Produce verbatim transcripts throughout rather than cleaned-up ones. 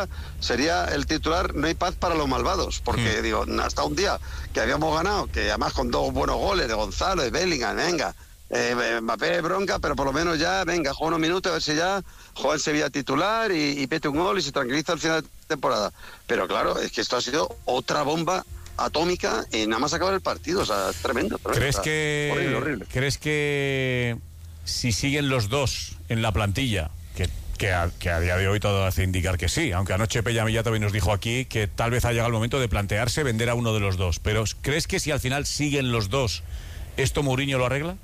ya sería el titular, no hay paz para los malvados, porque mm. digo, hasta un día que habíamos ganado, que además con dos buenos goles de Gonzalo, de Bellingham, venga, eh, Mbappé bronca, pero por lo menos ya, venga, juega unos minutos, a ver si ya juega en Sevilla titular y, y pete un gol y se tranquiliza al final de temporada. Pero claro, es que esto ha sido otra bomba atómica y nada más acabar el partido, o sea, tremendo. tremendo ¿Crees o sea, que horrible, horrible. ¿Crees que si siguen los dos en la plantilla, que, que, a, que a día de hoy todo hace indicar que sí, aunque anoche Pellamilla también nos dijo aquí que tal vez ha llegado el momento de plantearse vender a uno de los dos, pero ¿crees que si al final siguen los dos, esto Mourinho lo arregla?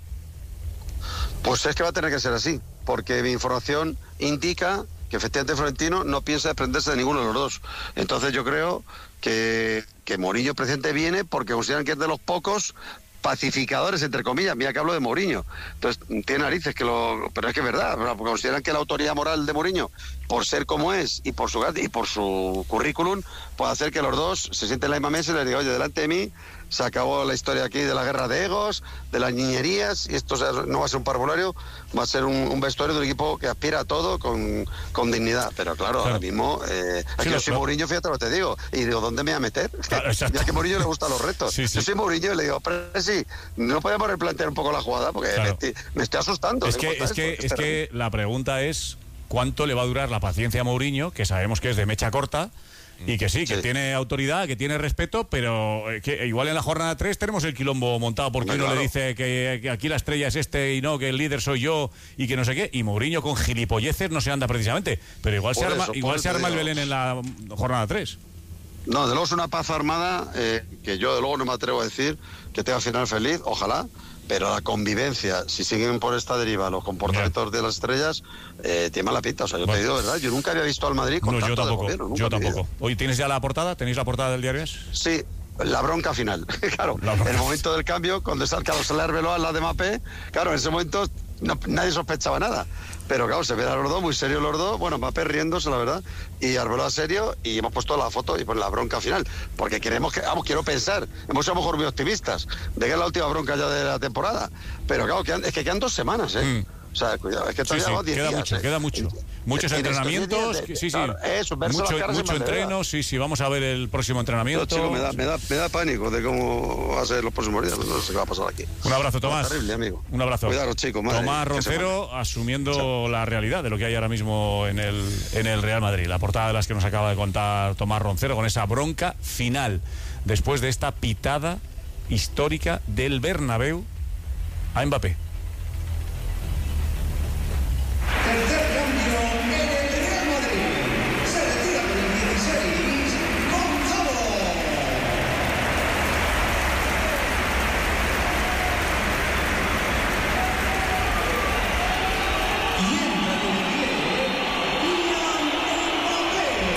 Pues es que va a tener que ser así, porque mi información indica que efectivamente Florentino no piensa desprenderse de ninguno de los dos. Entonces yo creo que, que Mourinho presente viene porque consideran que es de los pocos pacificadores, entre comillas, mira que hablo de Mourinho. Entonces, tiene narices que lo... Pero es que es verdad, porque consideran que la autoridad moral de Mourinho, por ser como es y por su y por su currículum, puede hacer que los dos se sienten en la misma mesa y les digan, oye, delante de mí se acabó la historia aquí de la guerra de egos, de las niñerías, y esto no va a ser un parvulario, va a ser un, un vestuario de un equipo que aspira a todo con, con dignidad. Pero claro, claro. ahora mismo, eh, aquí sí, yo soy Mourinho, fíjate lo que te digo, y digo, ¿dónde me voy a meter? Claro, ya que a Mourinho le gustan los retos. Sí, sí. Yo soy Mourinho y le digo, pero sí, no podemos replantear un poco la jugada, porque claro. me, me estoy asustando. Es que, es, que, es que la pregunta es, ¿cuánto le va a durar la paciencia a Mourinho, que sabemos que es de mecha corta, y que sí, que sí. tiene autoridad, que tiene respeto, pero que igual en la jornada tres tenemos el quilombo montado porque uno claro. le dice que, que aquí la estrella es este y no, que el líder soy yo y que no sé qué, y Mourinho con gilipolleces no se anda precisamente, pero igual por se arma, eso, igual se arma el Belén en la jornada tres. No, de luego es una paz armada eh, que yo de luego no me atrevo a decir que tenga final feliz, ojalá, pero la convivencia, si siguen por esta deriva los comportamientos yeah. de las estrellas, eh, tiene mala pinta. O sea, yo bueno. te digo, ¿verdad? Yo nunca había visto al Madrid con no, tanto yo tampoco, de gobierno. Yo tampoco. Hoy tienes ya la portada, ¿tenéis la portada del diario? Sí, la bronca final. Claro, en el momento del cambio, cuando está Carlos Arbeloa al lado de Mbappé, claro, en ese momento no, nadie sospechaba nada. Pero claro, se ven a los dos, muy serios los dos, bueno, Mbappé riéndose, la verdad, y Arbeloa serio, y hemos puesto la foto y pues la bronca final, porque queremos que, vamos, quiero pensar, hemos sido a lo mejor muy optimistas, de que es la última bronca ya de la temporada, pero claro, quedan, es que quedan dos semanas, ¿eh? Mm. O sea, cuidado, es que todavía sí, sí, diez queda días, mucho, ¿eh? queda mucho. Muchos entrenamientos, de, sí, sí, claro, eso, mucho, mucho entreno, sí, sí, vamos a ver el próximo entrenamiento. No, chico, me, da, me, da, me da pánico de cómo va a ser los próximos días, no sé qué va a pasar aquí. Un abrazo, Tomás. No, terrible, amigo. Un abrazo. Cuidado, chicos. Madre, Tomás Roncero asumiendo Chao. la realidad de lo que hay ahora mismo en el, en el Real Madrid. La portada de las que nos acaba de contar Tomás Roncero con esa bronca final después de esta pitada histórica del Bernabéu a Mbappé.